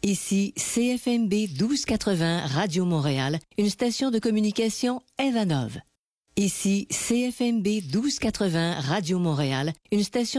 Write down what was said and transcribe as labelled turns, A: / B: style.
A: Ici CFMB 1280 Radio Montréal, une station de communication Evanov. Ici CFMB 1280 Radio Montréal, une station